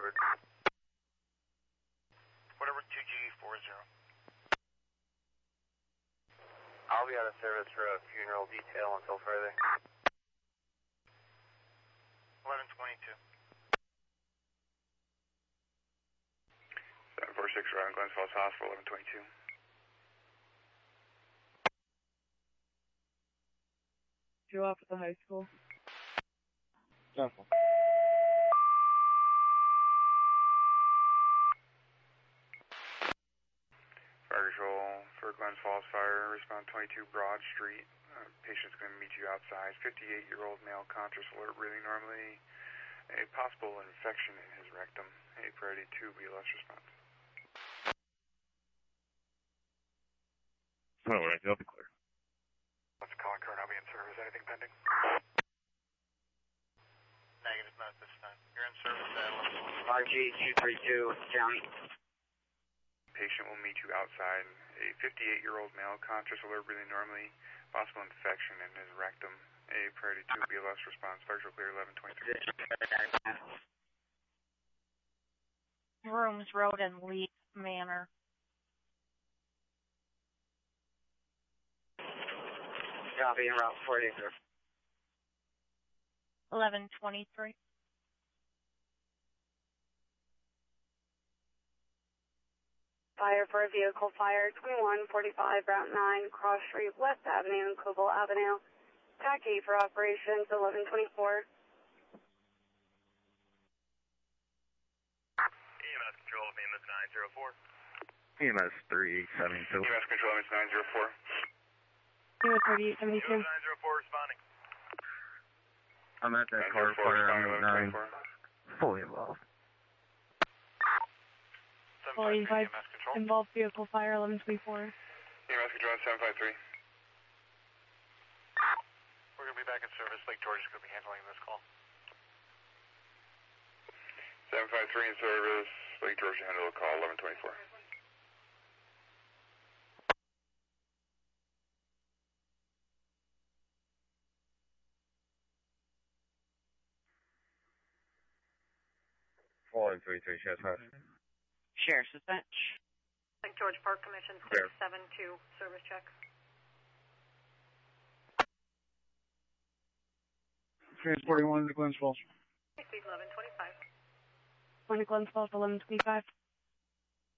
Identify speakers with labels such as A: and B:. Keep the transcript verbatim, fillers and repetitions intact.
A: delivered.
B: Whatever two G four zero.
A: I'll be out of service for a funeral detail until further.
B: eleven twenty-two.
C: seven four six around Glens Falls Hospital, eleven twenty-two.
D: Two off at the high school.
E: Careful.
C: Fire control for Glens Falls Fire, respond twenty-two Broad Street. Uh, patient's going to meet you outside. fifty-eight-year-old male, conscious, alert, breathing normally. A possible infection in his rectum. A priority two, B L S response.
E: Oh, right, they'll be clear.
B: What's the call current? I'll be in service. Anything pending? Negative, not this time. You're in service at eleven.
A: R G two three two, County.
C: Patient will meet you outside. A fifty-eight-year-old male, conscious, alert, breathing normally. Possible infection in his rectum. A priority two, B L S response. Fire control clear, eleven twenty-three.
F: Rooms Road and Leap Manor.
A: Copy, en route forty, sir.
F: eleven twenty-three.
G: Fire for a vehicle fire, twenty-one forty-five, Route nine, Cross Street, West Avenue, Cobalt Avenue. T A C for operations, eleven twenty-four.
B: E M S control of E M S nine zero four.
E: E M S three eight seven two.
C: E M S control, E M S nine zero four.
D: Zero thirty-eight seventy-two.
B: nine zero four responding.
E: I'm at that
C: nine
E: car
C: zero four,
E: fire
C: responding,
E: on
C: eleven
E: nine.
C: twenty-four.
E: Fully involved.
D: Well,
B: seven five three
D: five
B: E M S control.
D: involved vehicle fire, eleven twenty-four.
C: E M S control, seven five three.
B: We're going to be back in service. Lake George is going to be handling this call.
C: seven five three in service. Lake George handle a call, eleven twenty-four.
E: four one three three, Sheriff's House.
G: Sheriff's Dispatch.
H: Lake George Park Commission six seven two, service check.
E: Transporting one to Glens Falls.
H: Speed eleven twenty-five.
D: One to Glens Falls, eleven twenty-five.